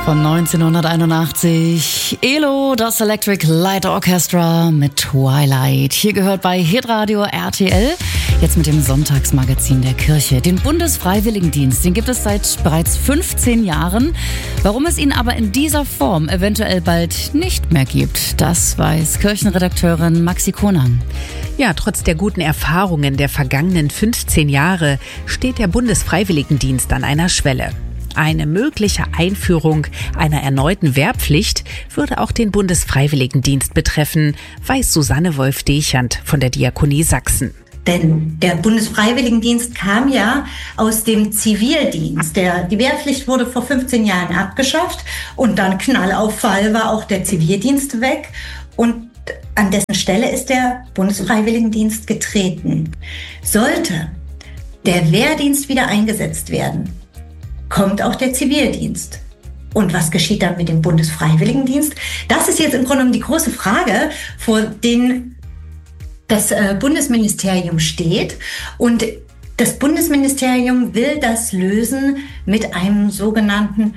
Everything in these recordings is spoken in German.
Von 1981. ELO, das Electric Light Orchestra mit Twilight. Hier gehört bei Hitradio RTL. Jetzt mit dem Sonntagsmagazin der Kirche. Den Bundesfreiwilligendienst, den gibt es seit bereits 15 Jahren. Warum es ihn aber in dieser Form eventuell bald nicht mehr gibt, das weiß Kirchenredakteurin Maxi Konang. Ja, trotz der guten Erfahrungen der vergangenen 15 Jahre steht der Bundesfreiwilligendienst an einer Schwelle. Eine mögliche Einführung einer erneuten Wehrpflicht würde auch den Bundesfreiwilligendienst betreffen, weiß Susanne Wolf-Dechant von der Diakonie Sachsen. Denn der Bundesfreiwilligendienst kam ja aus dem Zivildienst. Die Wehrpflicht wurde vor 15 Jahren abgeschafft und dann Knallauffall war auch der Zivildienst weg und an dessen Stelle ist der Bundesfreiwilligendienst getreten. Sollte der Wehrdienst wieder eingesetzt werden, kommt auch der Zivildienst. Und was geschieht dann mit dem Bundesfreiwilligendienst? Das ist jetzt im Grunde genommen die große Frage, vor denen das Bundesministerium steht. Und das Bundesministerium will das lösen mit einem sogenannten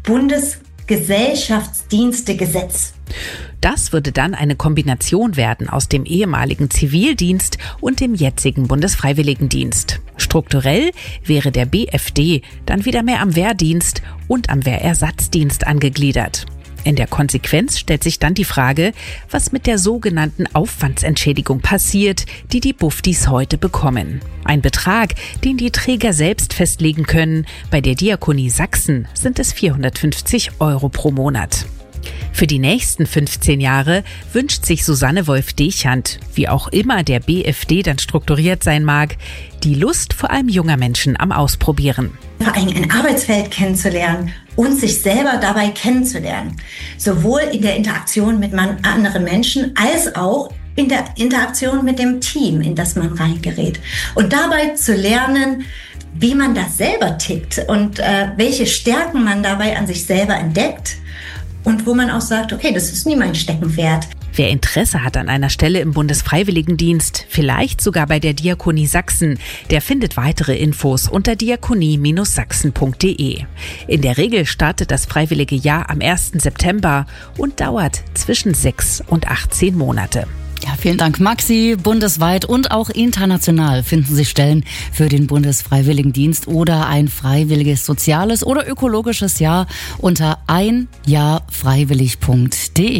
Bundesgesellschaftsdienstegesetz. Das würde dann eine Kombination werden aus dem ehemaligen Zivildienst und dem jetzigen Bundesfreiwilligendienst. Strukturell wäre der BFD dann wieder mehr am Wehrdienst und am Wehrersatzdienst angegliedert. In der Konsequenz stellt sich dann die Frage, was mit der sogenannten Aufwandsentschädigung passiert, die die Buftis heute bekommen. Ein Betrag, den die Träger selbst festlegen können. Bei der Diakonie Sachsen sind es 450 € pro Monat. Für die nächsten 15 Jahre wünscht sich Susanne Wolf-Dechant, wie auch immer der BFD dann strukturiert sein mag, die Lust vor allem junger Menschen am Ausprobieren. Vor allem ein Arbeitsfeld kennenzulernen und sich selber dabei kennenzulernen. Sowohl in der Interaktion mit anderen Menschen als auch in der Interaktion mit dem Team, in das man reingerät. Und dabei zu lernen, wie man das selber tickt und welche Stärken man dabei an sich selber entdeckt. Und wo man auch sagt, okay, das ist nie mein Steckenpferd. Wer Interesse hat an einer Stelle im Bundesfreiwilligendienst, vielleicht sogar bei der Diakonie Sachsen, der findet weitere Infos unter diakonie-sachsen.de. In der Regel startet das freiwillige Jahr am 1. September und dauert zwischen 6 und 18 Monate. Ja, vielen Dank, Maxi. Bundesweit und auch international finden sich Stellen für den Bundesfreiwilligendienst oder ein freiwilliges soziales oder ökologisches Jahr unter einjahrfreiwillig.de.